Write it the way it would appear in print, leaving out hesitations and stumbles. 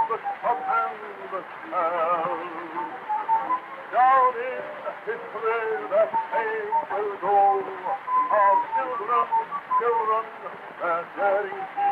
the cup and the shell. Down in history that name will go of children, children, that daring